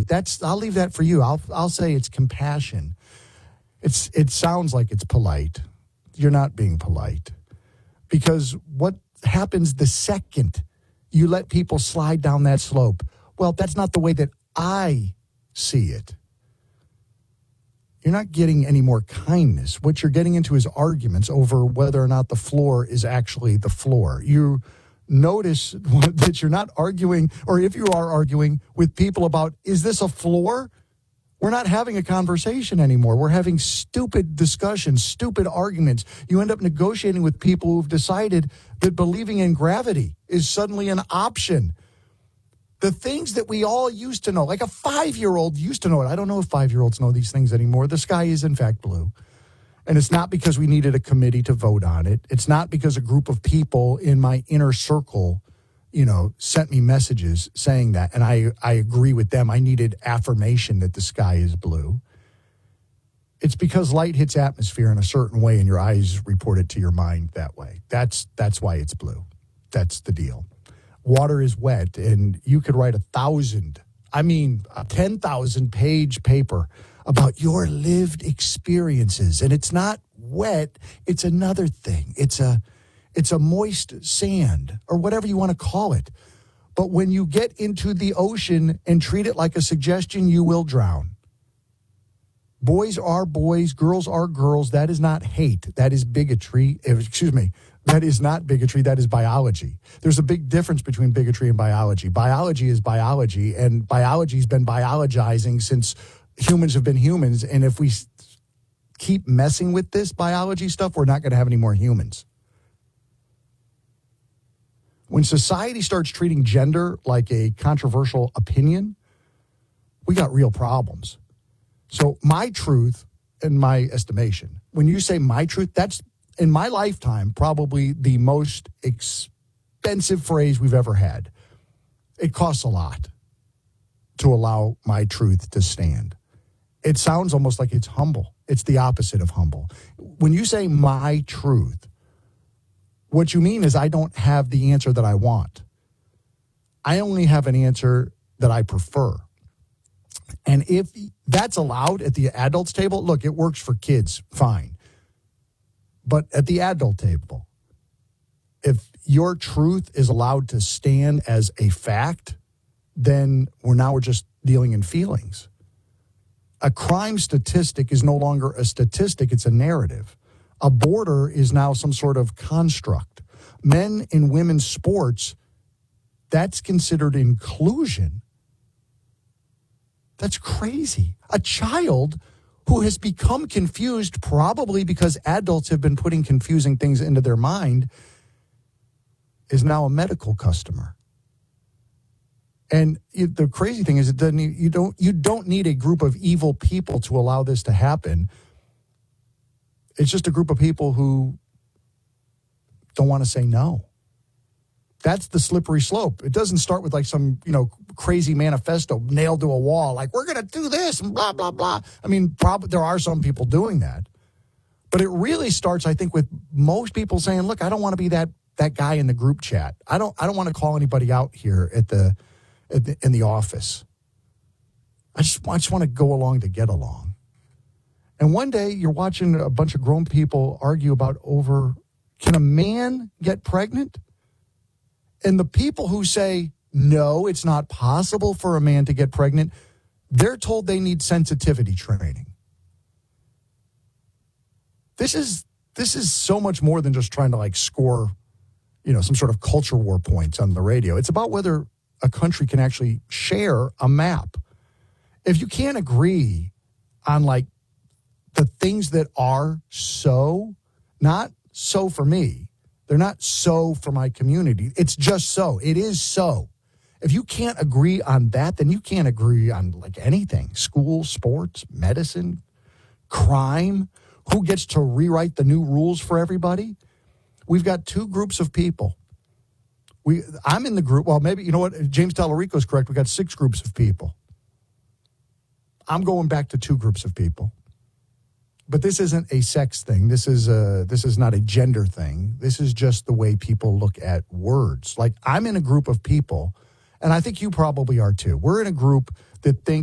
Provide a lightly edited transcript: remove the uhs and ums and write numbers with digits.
blue. I'll leave that for you. I'll say it's compassion. It sounds like it's polite. You're not being polite. Because what happens the second you let people slide down that slope? Well, that's not the way that I see it. You're not getting any more kindness. What you're getting into is arguments over whether or not the floor is actually the floor. You notice that you're not arguing, or if you are arguing with people about, is this a floor? We're not having a conversation anymore. We're having stupid discussions, stupid arguments. You end up negotiating with people who've decided that believing in gravity is suddenly an option. The things that we all used to know, like a 5-year-old used to know it. I don't know if 5-year-olds know these things anymore. The sky is, in fact, blue. And it's not because we needed a committee to vote on it. It's not because a group of people in my inner circle, sent me messages saying that. And I agree with them. I needed affirmation that the sky is blue. It's because light hits atmosphere in a certain way and your eyes report it to your mind that way. That's why it's blue. That's the deal. Water is wet, and you could write 10,000-page paper about your lived experiences. And it's not wet. It's another thing. It's a moist sand, or whatever you want to call it. But when you get into the ocean and treat it like a suggestion, you will drown. Boys are boys, girls are girls. That is not hate. That is bigotry. That is not bigotry. That is biology. There's a big difference between bigotry and biology. Biology is biology, and biology's been biologizing since humans have been humans. And if we keep messing with this biology stuff, we're not going to have any more humans. When society starts treating gender like a controversial opinion, we got real problems. So my truth, in my estimation, when you say my truth, that's, in my lifetime, probably the most expensive phrase we've ever had. It costs a lot to allow my truth to stand. It sounds almost like it's humble. It's the opposite of humble. When you say my truth, what you mean is I don't have the answer that I want. I only have an answer that I prefer. And if that's allowed at the adults table, look, it works for kids, fine. But at the adult table, if your truth is allowed to stand as a fact, then we're just dealing in feelings. A crime statistic is no longer a statistic, it's a narrative. A border is now some sort of construct. Men in women's sports, that's considered inclusion. That's crazy. A child who has become confused, probably because adults have been putting confusing things into their mind, is now a medical customer. And the crazy thing is, you don't need a group of evil people to allow this to happen. It's just a group of people who don't want to say no. That's the slippery slope. It doesn't start with like some, crazy manifesto nailed to a wall, like we're going to do this and blah, blah, blah. I mean, probably there are some people doing that. But it really starts, I think, with most people saying, look, I don't want to be that guy in the group chat. I don't want to call anybody out here in the office. I just want to go along to get along. And one day you're watching a bunch of grown people argue about can a man get pregnant? And the people who say, no, it's not possible for a man to get pregnant, they're told they need sensitivity training. This is so much more than just trying to score, some sort of culture war points on the radio. It's about whether a country can actually share a map. If you can't agree on the things that are so, not so for me, they're not so for my community. It's just so. It is so. If you can't agree on that, then you can't agree on anything. School, sports, medicine, crime. Who gets to rewrite the new rules for everybody? We've got two groups of people. I'm in the group. Well, maybe, you know what? James Tallarico is correct. We got 6 groups of people. I'm going back to 2 groups of people. But this isn't a sex thing. This is not a gender thing. This is just the way people look at words. I'm in a group of people, and I think you probably are too. We're in a group that think